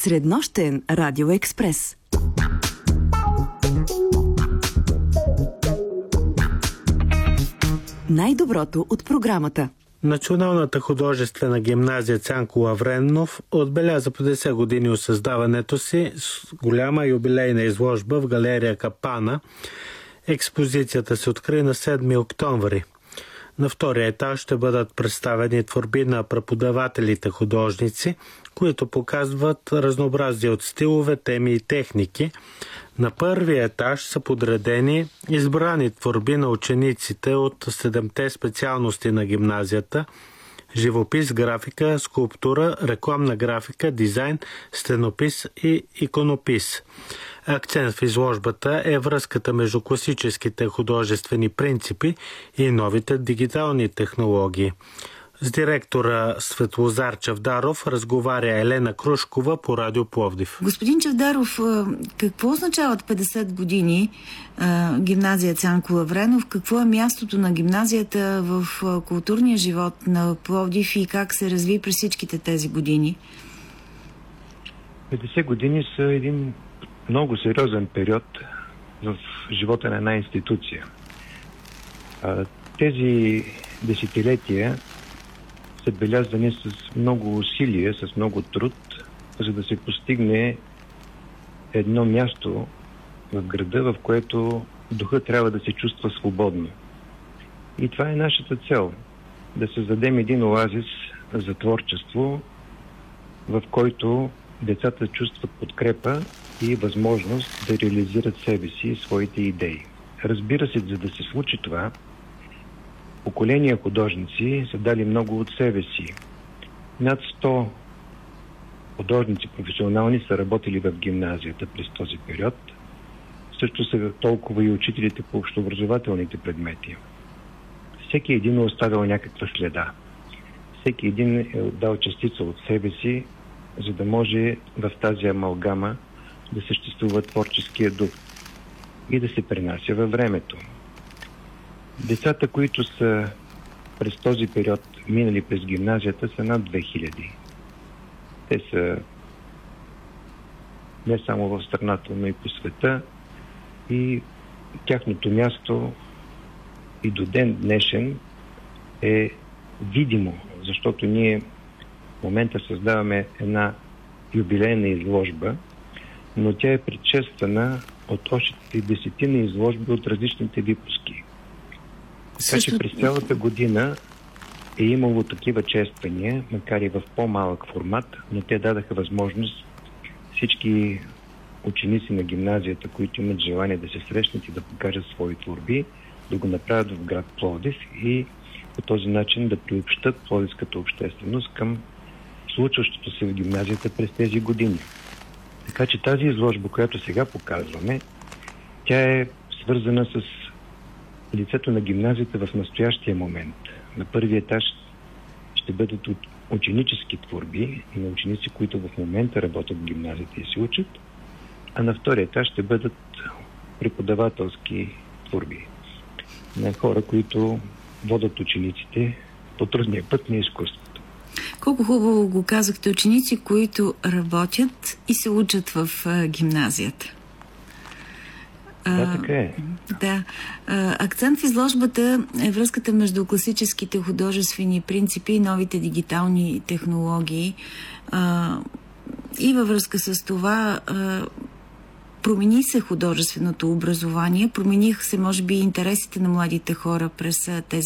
Среднощен радиоекспрес. Най-доброто от програмата. Националната художествена гимназия Цанко Лавренов отбеляза 50 години от създаването си с голяма юбилейна изложба в галерия Капана. Експозицията се откри на 7 октомври. На втория етаж ще бъдат представени творби на преподавателите художници, които показват разнообразие от стилове, теми и техники. На първия етаж са подредени избрани творби на учениците от 7-те специалности на гимназията: живопис, графика, скулптура, рекламна графика, дизайн, стенопис и иконопис. Акцент в изложбата е връзката между класическите художествени принципи и новите дигитални технологии. С директора Светлозар Чавдаров разговаря Елена Крушкова по Радио Пловдив. Господин Чавдаров, какво означават 50 години гимназия Цанко Лавренов? Какво е мястото на гимназията в културния живот на Пловдив и как се разви през всичките тези години? 50 години са един много сериозен период в живота на една институция. Тези десетилетия са белязани с много усилия, с много труд, за да се постигне едно място в града, в което духът трябва да се чувства свободно. И това е нашата цел. Да създадем един оазис за творчество, в който децата чувстват подкрепа и възможност да реализират себе си и своите идеи. Разбира се, за да се случи това, поколения художници са дали много от себе си. Над 100 художници професионални са работили в гимназията през този период. Също са толкова и учителите по общообразователните предмети. Всеки един е оставил някаква следа. Всеки един е дал частица от себе си, за да може в тази амалгама да съществува творческия дух и да се пренася във времето. Децата, които са през този период минали през гимназията, са над 2000. Те са не само в страната, но и по света, и тяхното място и до ден днешен е видимо, защото ние в момента създаваме една юбилейна изложба, но тя е предшествана от още десетина изложби от различните випуски. Така че през цялата година е имало такива чествания, макар и в по-малък формат, но те дадаха възможност всички ученици на гимназията, които имат желание да се срещнат и да покажат свои творби, да го направят в град Пловдив и по този начин да приобщат пловдивската общественост към случващото се в гимназията през тези години. Така че тази изложба, която сега показваме, тя е свързана с лицето на гимназията в настоящия момент. На първия етаж ще бъдат ученически творби на ученици, които в момента работят в гимназията и се учат, а на втория етаж ще бъдат преподавателски творби на хора, които водят учениците по трудния път на изкуството. Колко хубаво го казахте, ученици, които работят и се учат в гимназията. Да, така е. Да. Акцент в изложбата е връзката между класическите художествени принципи и новите дигитални технологии. И във връзка с това промени се художественото образование, промениха се, може би, интересите на младите хора през тези